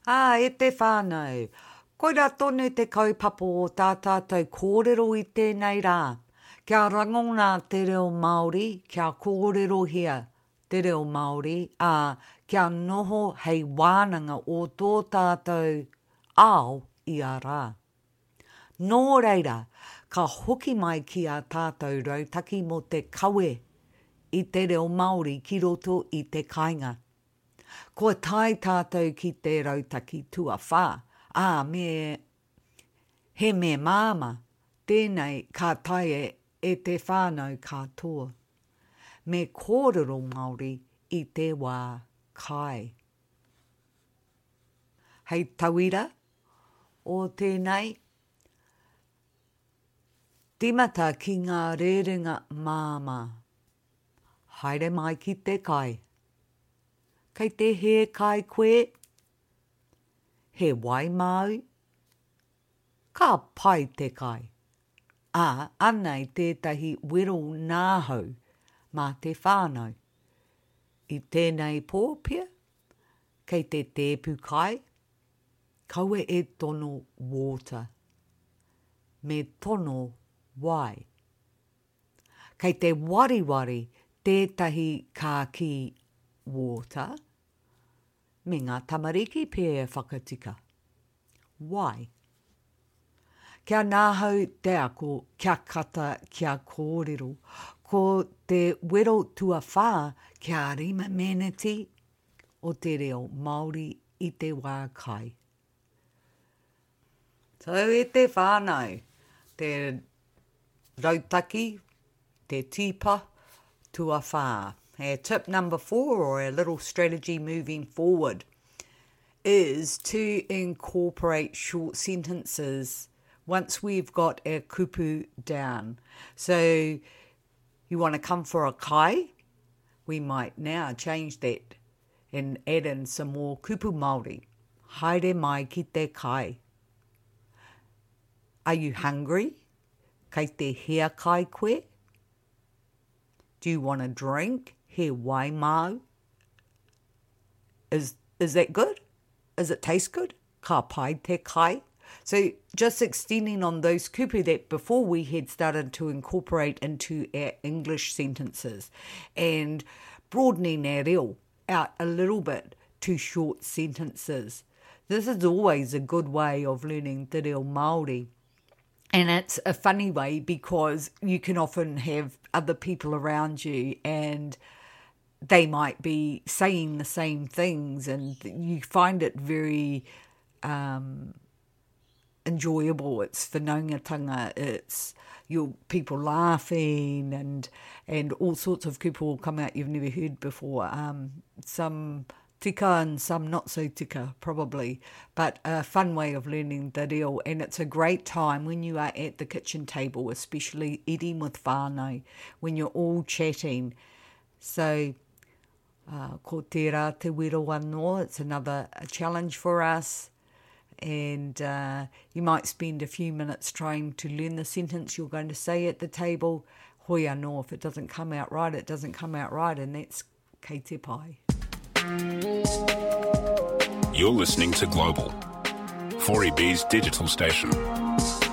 E te whānau. Koira tonu te kaupapa o tā tātou kōrero i tēnei rā. Kia rangona te reo Māori, kia kōrero hea te reo Māori, kia noho hei wānanga o tō tātou ao i a rā. Nō reira, ka hoki mai ki a tātou rautaki mo te kawe i te reo Māori ki roto i te kāinga. Ko tai tātou ki te rautaki tua whā, he me māma, tēnei ka tae e te whānau katoa. Me kōrero Māori i te wā kai. Hei tauira o tēnei, timata ki ngā rerenga māma. Haere mai ki te kai. Kei te he kai koe, he wai mau, ka pai te kai. Anei tētahi wero nāhau mā te whānau. I tēnei pōpia, kei te tēpu kai, kaua e tono water, me tono wai. Kei te wariwari, tētahi kā ki water, me ngā tamariki pēr whakatika. Wai. Kia nāhau te ako, kia kata, kia kōrero. Ko te wero tua whā, kia rima meneti o te reo Māori i te wā kai. So e te whānau, te rautaki, te tīpa, tua whā. Tip number 4, or a little strategy moving forward, is to incorporate short sentences once we've got our kupu down. So you want to come for a kai? We might now change that and add in some more kupu Māori. Haere mai ki te kai. Are you hungry? Kei te hea kai koe? Do you want a drink? He wai mau. Is that good? Does it taste good? Ka pai te kai. So just extending on those kupu that before we had started to incorporate into our English sentences and broadening our reo out a little bit to short sentences. This is always a good way of learning te reo Māori. And it's a funny way because you can often have other people around you and they might be saying the same things and you find it very enjoyable. It's whanaungatanga, it's your people laughing and all sorts of people will come out you've never heard before. Some tika and some not so tika, probably, but a fun way of learning the reo, and it's a great time when you are at the kitchen table, especially eating with whānau, when you're all chatting. So, ko te rā te wero anō, it's another challenge for us, and you might spend a few minutes trying to learn the sentence you're going to say at the table. Hoi anō, if it doesn't come out right, it doesn't come out right, and that's kei te pai. You're listening to Global, 4EB's digital station.